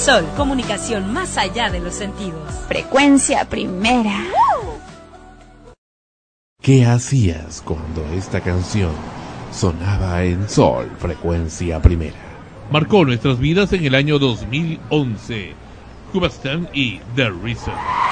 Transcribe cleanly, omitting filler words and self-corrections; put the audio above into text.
Sol, comunicación más allá de los sentidos. Frecuencia Primera. ¿Qué hacías cuando esta canción sonaba en Sol, Frecuencia Primera? Marcó nuestras vidas en el año 2011. Cubastan y The Reason.